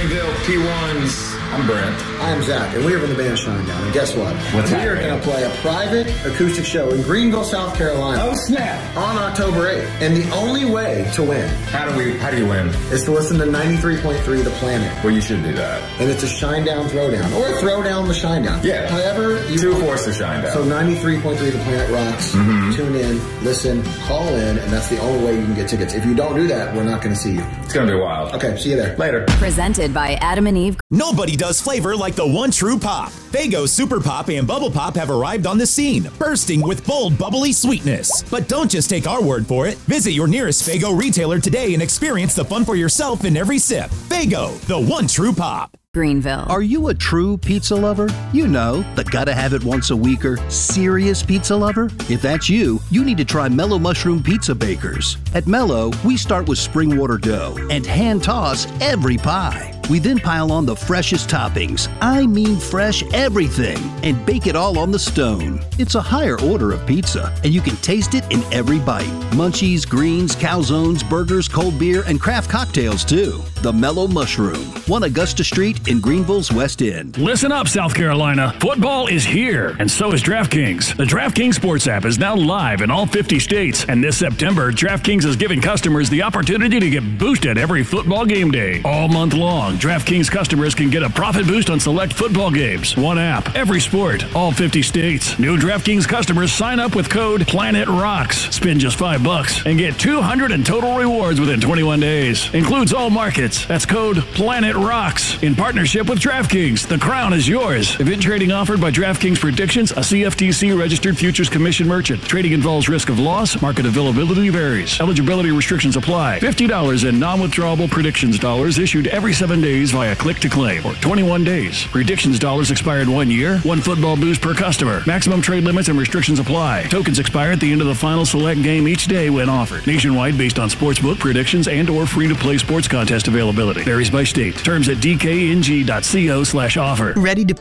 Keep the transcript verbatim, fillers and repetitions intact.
Greenville P ones. I'm Brent. I'm Zach, and we are from the band Shinedown. And guess what? What's we happening? are going to play a private acoustic show in Greenville, South Carolina. Oh, snap. On October eighth. And the only way to win How do we, how do you win? is to listen to ninety-three point three The Planet. Well, you should do that. And it's a Shinedown throwdown. Or throw down the Shinedown. Yeah. However you Two want. force to shine down. So ninety-three point three The Planet rocks. Mm-hmm. Tune in, listen, call in, and that's the only way you can get tickets. If you don't do that, we're not going to see you. It's going to be wild. Okay, see you there. Later. Presented by Adam and Eve. Nobody does flavor like the one true pop. Faygo Super Pop and Bubble Pop have arrived on the scene, bursting with bold, bubbly sweetness. But don't just take our word for it. Visit your nearest Faygo retailer today and experience the fun for yourself in every sip. Faygo, the one true pop. Greenville. Are you a true pizza lover? You know, the gotta have it once a weeker, serious pizza lover? If that's you, you need to try Mellow Mushroom Pizza Bakers. At Mellow, we start with spring water dough and hand toss every pie. We then pile on the freshest toppings, I mean fresh everything, and bake it all on the stone. It's a higher order of pizza, and you can taste it in every bite. Munchies, greens, calzones, burgers, cold beer, and craft cocktails too. The Mellow Mushroom, one Augusta Street in Greenville's West End. Listen up, South Carolina. Football is here, and so is DraftKings. The DraftKings Sports app is now live in all fifty states, and this September, DraftKings is giving customers the opportunity to get boosted every football game day. All month long, DraftKings customers can get a profit boost on select football games. One app, every sport, all fifty states. New DraftKings customers sign up with code PLANETROCKS. Spend just five bucks and get two hundred in total rewards within twenty-one days. Includes all markets. That's code PLANETROCKS. In partnership with DraftKings, the crown is yours. Event trading offered by DraftKings Predictions, a C F T C registered futures commission merchant. Trading involves risk of loss. Market availability varies. Eligibility restrictions apply. fifty dollars in non-withdrawable predictions dollars issued every seven days via click to claim or twenty-one days. Predictions dollars expire in one year. One football boost per customer. Maximum trade limits and restrictions apply. Tokens expire at the end of the final select game each day when offered. Nationwide based on sportsbook predictions and or free-to-play sports contest availability. Varies by state. Terms at d k n g dot co slash offer. Ready to